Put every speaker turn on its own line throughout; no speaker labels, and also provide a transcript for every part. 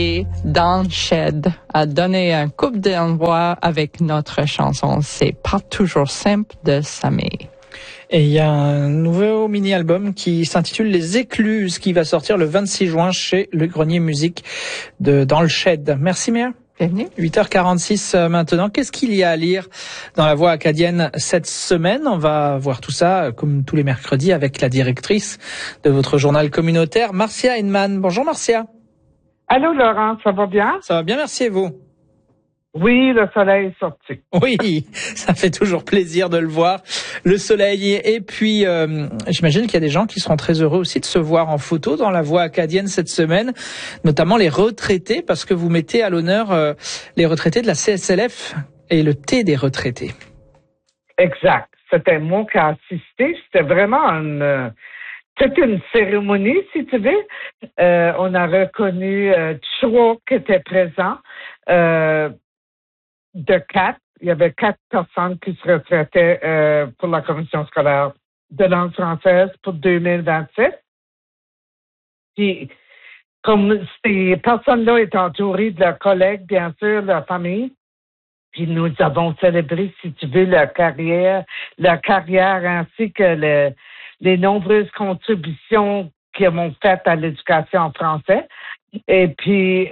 Et Dan Shed a donné un coup d'envoi avec notre chanson C'est pas toujours simple de s'aimer.
Et il y a un nouveau mini-album qui s'intitule Les Écluses qui va sortir le 26 juin chez le Grenier Musique dans le Shed. Merci Mia.
Bienvenue.
8h46 maintenant. Qu'est-ce qu'il y a à lire dans la Voix acadienne cette semaine? On va voir tout ça comme tous les mercredis avec la directrice de votre journal communautaire, Marcia Heinemann. Bonjour Marcia.
Allô Laurent, ça va bien?
Ça va bien, merci et vous?
Oui, le soleil est sorti.
Oui, ça fait toujours plaisir de le voir, le soleil. Et puis, j'imagine qu'il y a des gens qui seront très heureux aussi de se voir en photo dans la Voix acadienne cette semaine, notamment les retraités, parce que vous mettez à l'honneur les retraités de la CSLF et le thé des retraités.
Exact. C'était moi qui ai assisté. C'était vraiment c'était une cérémonie, si tu veux. On a reconnu trois qui étaient présents. De 4, il y avait 4 personnes qui se retraitaient pour la commission scolaire de langue française pour 2027. Puis, comme ces personnes-là étaient entourées de leurs collègues, bien sûr, leur famille, puis nous avons célébré, si tu veux, leur carrière ainsi que les nombreuses contributions qu'ils ont faites à l'éducation en français. Et puis,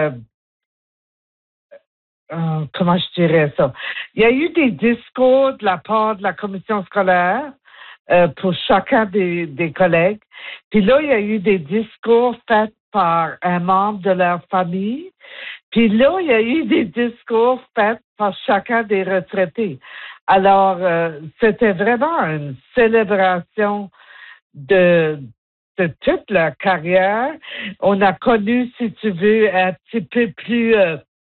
comment je dirais ça? Il y a eu des discours de la part de la commission scolaire pour chacun des collègues. Puis là, il y a eu des discours faits par un membre de leur famille. Puis là, il y a eu des discours faits par chacun des retraités. Alors, c'était vraiment une célébration de toute leur carrière. On a connu, si tu veux, un petit peu plus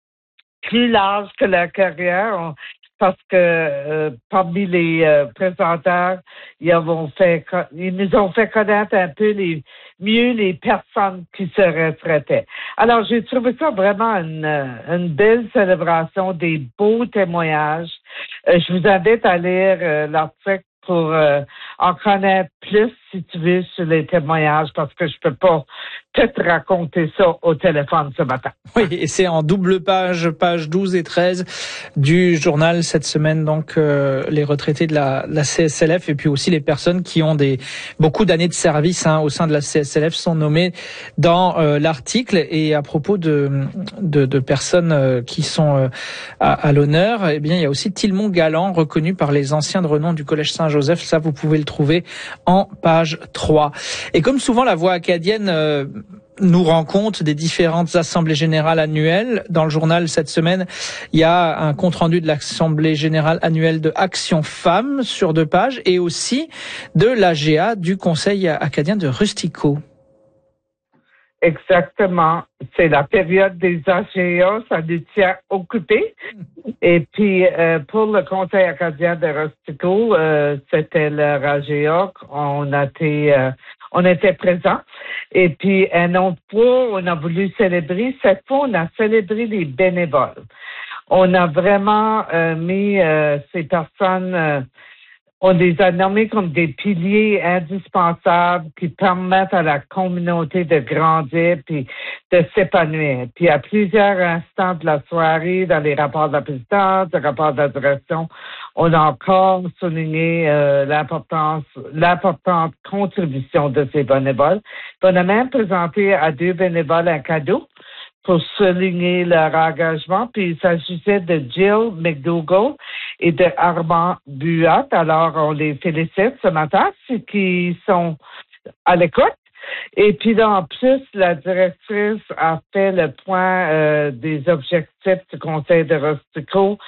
large que leur carrière, parce que parmi les présentateurs, ils nous ont fait connaître un peu mieux les personnes qui se retraitaient. Alors, j'ai trouvé ça vraiment une belle célébration, des beaux témoignages. Je vous invite à lire l'article pour en connaître plus, si tu veux, sur les témoignages, parce que je peux pas te raconter ça au téléphone ce matin.
Oui, et c'est en double page 12 et 13 du journal cette semaine, donc les retraités de la CSLF et puis aussi les personnes qui ont beaucoup d'années de service au sein de la CSLF sont nommées dans l'article. Et à propos de personnes qui sont à l'honneur, eh bien il y a aussi Tilmon Galland, reconnu par les anciens de renom du Collège Saint-Joseph. Ça, vous pouvez le trouver en page 3. Et comme souvent, la Voix acadienne nous rend compte des différentes assemblées générales annuelles. Dans le journal cette semaine, il y a un compte-rendu de l'assemblée générale annuelle de Action Femmes sur 2 pages et aussi de l'AGA du Conseil acadien de Rustico.
Exactement. C'est la période des AGA, ça nous tient occupés. Et puis, pour le Conseil acadien de Rustico, c'était leur AGA. On était présents. Et puis, un autre fois, on a voulu célébrer. Cette fois, on a célébré les bénévoles. On a vraiment mis ces personnes... on les a nommés comme des piliers indispensables qui permettent à la communauté de grandir puis de s'épanouir. Puis à plusieurs instants de la soirée, dans les rapports de la présidence, les rapports de la direction, on a encore souligné l'importante contribution de ces bénévoles. Puis on a même présenté à 2 bénévoles un cadeau pour souligner leur engagement. Puis il s'agissait de Jill McDougall et de Armand Buat. Alors, on les félicite ce matin, ceux qui sont à l'écoute. Et puis là, en plus, la directrice a fait le point des objectifs du Conseil de Rustico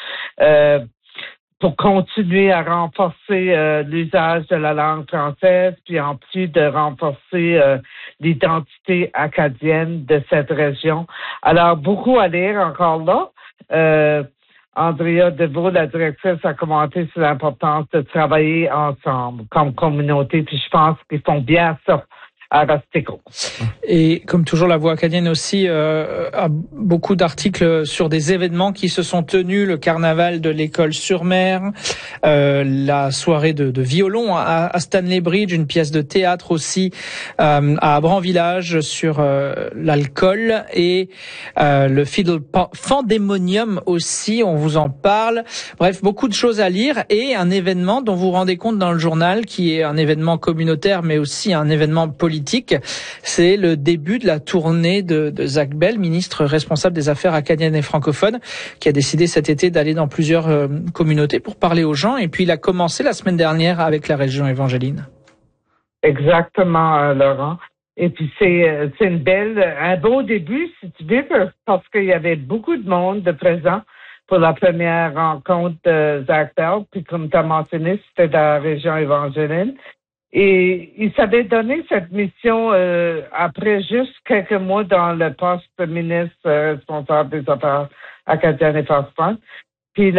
pour continuer à renforcer l'usage de la langue française, puis en plus de renforcer l'identité acadienne de cette région. Alors, beaucoup à lire encore là. Andrea Deveau, la directrice, a commenté sur l'importance de travailler ensemble comme communauté, puis je pense qu'ils font bien ça à Rustico.
Et comme toujours, la Voix acadienne aussi a beaucoup d'articles sur des événements qui se sont tenus, le carnaval de l'École sur Mer, la soirée de violon à Stanley Bridge, une pièce de théâtre aussi à Abran-Village sur l'alcool et le Fiddle Pandemonium aussi, on vous en parle. Bref, beaucoup de choses à lire et un événement dont vous vous rendez compte dans le journal qui est un événement communautaire mais aussi un événement politique. C'est le début de la tournée de Zach Bell, ministre responsable des Affaires acadiennes et francophones, qui a décidé cet été d'aller dans plusieurs communautés pour parler aux gens. Et puis il a commencé la semaine dernière avec la région Evangeline.
Exactement, Laurent. Et puis c'est un beau début, si tu veux, parce qu'il y avait beaucoup de monde de présent pour la première rencontre de Zach Bell. Puis comme tu as mentionné, c'était dans la région Evangeline. Et il s'avait donné cette mission après juste quelques mois dans le poste de ministre responsable des Affaires acadiennes et francophones. Puis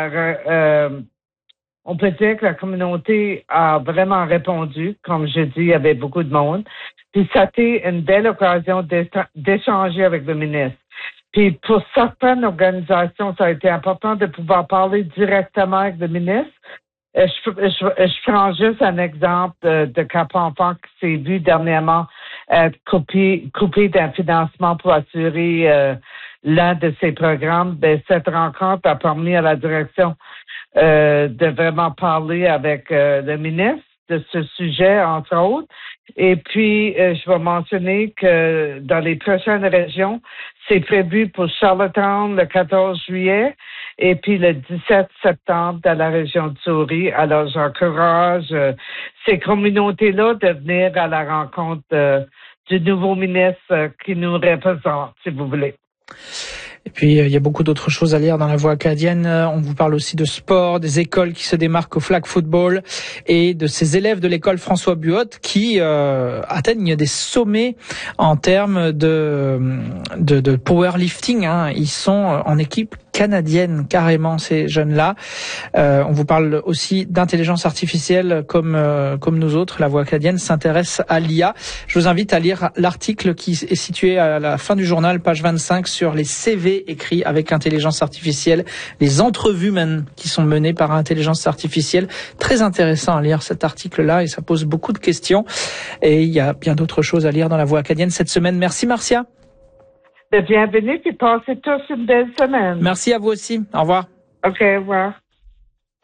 on peut dire que la communauté a vraiment répondu. Comme je dis, il y avait beaucoup de monde. Puis ça a été une belle occasion d'échanger avec le ministre. Puis pour certaines organisations, ça a été important de pouvoir parler directement avec le ministre. Je prends juste un exemple de Cap Enfant qui s'est vu dernièrement être coupé d'un financement pour assurer l'un de ses programmes. Ben, cette rencontre a permis à la direction de vraiment parler avec le ministre de ce sujet, entre autres. Et puis, je vais mentionner que dans les prochaines régions, c'est prévu pour Charlottetown le 14 juillet et puis le 17 septembre dans la région de Souris. Alors, j'encourage ces communautés-là de venir à la rencontre du nouveau ministre qui nous représente, si vous voulez.
Et puis, il y a beaucoup d'autres choses à lire dans la Voix acadienne. On vous parle aussi de sport, des écoles qui se démarquent au flag football et de ces élèves de l'école François Buot qui atteignent des sommets en termes de powerlifting. Ils sont en équipe canadienne, carrément, ces jeunes-là. On vous parle aussi d'intelligence artificielle comme nous autres. La Voix acadienne s'intéresse à l'IA. Je vous invite à lire l'article qui est situé à la fin du journal, page 25, sur les CV écrits avec intelligence artificielle, les entrevues même qui sont menées par intelligence artificielle. Très intéressant à lire cet article-là et ça pose beaucoup de questions. Et il y a bien d'autres choses à lire dans la Voix acadienne cette semaine. Merci Marcia.
Bienvenue et passez tous une belle semaine.
Merci à vous aussi. Au revoir.
OK, au revoir.